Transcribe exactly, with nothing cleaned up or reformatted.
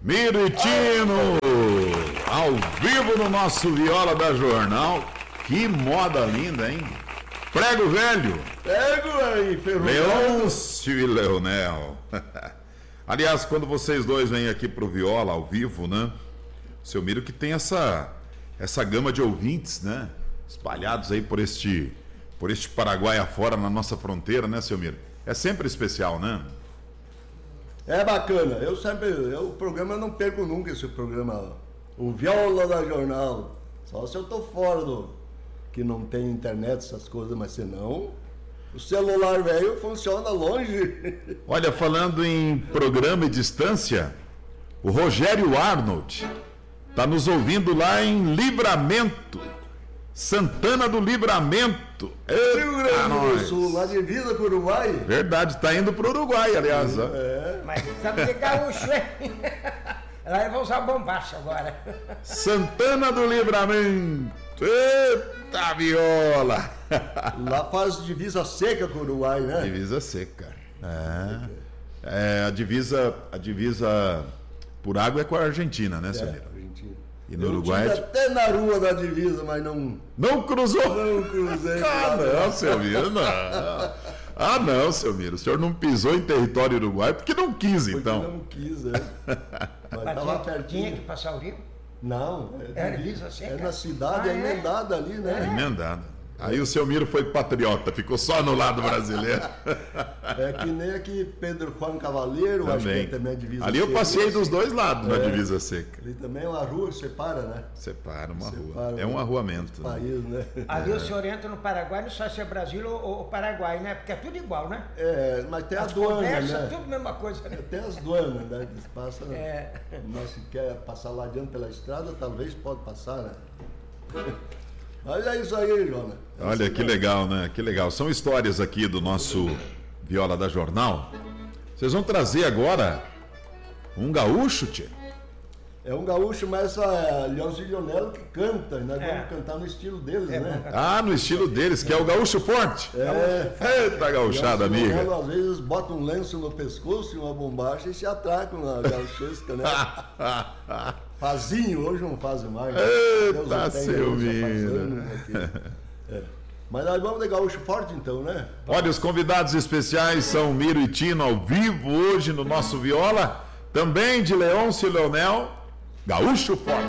Miro e Tino, ao vivo no nosso Viola da Jornal. Que moda linda, hein? Prego velho. Prego aí, Ferrugem. Leôncio e Leonel. Aliás, quando vocês dois vêm aqui pro Viola ao vivo, né? Seu Miro que tem essa, essa gama de ouvintes, né? Espalhados aí por este, por este Paraguai afora na nossa fronteira, né, seu Miro? É sempre especial, né? É bacana, eu sempre, eu, o programa eu não perco nunca esse programa, o Viola da Jornal, só se eu tô fora do, que não tem internet, essas coisas, mas senão, o celular velho funciona longe. Olha, falando em programa e distância, o Rogério Arnold tá nos ouvindo lá em Livramento, Santana do Livramento. Rio Grande do Sul, lá divisa com o Uruguai. Verdade, tá indo pro Uruguai, aliás. É. Mas sabe de gaúcho, hein? Lá eu vou usar o bombacho agora. Santana do Livramento. Eita, viola! Lá faz divisa seca com o Uruguai, né? Divisa seca. É. É, a divisa, a divisa por água é com a Argentina, né, seu É, Miro? Argentina. E no Eu Uruguai. tive até na rua da divisa, mas não. Não cruzou? Não cruzei. Ah, não, seu Miro, não. Ah, não, seu Miro. O senhor não pisou em território uruguaio porque não quis, Porque então. não quis, é. Mas Mas tava tinha, tinha pertinho. que passar o rio? Não, É é, divisa seca? é na cidade, Ah, é é? emendada ali, né? Emendado. Aí o seu Miro foi patriota, ficou só no lado brasileiro. É que nem aqui Pedro Juan Cavaleiro, acho que Também. é também a divisa Ali eu seca. passei dos dois lados na É. divisa seca. Ali também é uma rua que separa, né? Separa uma rua. Separa É um um arruamento. né? País, né? Ali o senhor entra no Paraguai, não sabe se é Brasil ou, ou Paraguai, né? Porque é tudo igual, né? É, mas tem a As aduana, conversas, né? tudo a mesma coisa, né? Tem as duanas, né? Que passa, É. Mas se quer passar lá adiante pela estrada, talvez pode passar, né? Mas é isso aí, Jonas. Olha que legal, né? Que legal. São histórias aqui do nosso Viola da Jornal. Vocês vão trazer agora um gaúcho, tchê? É um gaúcho, mas é Leãozinho e Leonel que canta, e nós É. vamos cantar no estilo deles, É, né? vamos cantar. Ah, no estilo deles, que é o gaúcho forte. É. Eita, gauchada, Leãozinho e amiga. Leonel, às vezes botam um lenço no pescoço e uma bombacha e se atracam na gauchesca, né? Fazinho, hoje não fazem mais. Né? Eita, Deus o tenha, seu hoje já faz Miro. anos aqui. É. Mas nós vamos de gaúcho forte então, né? Olha, os convidados especiais são Miro e Tino ao vivo hoje no nosso Viola. Também de Leôncio e Leonel, gaúcho forte.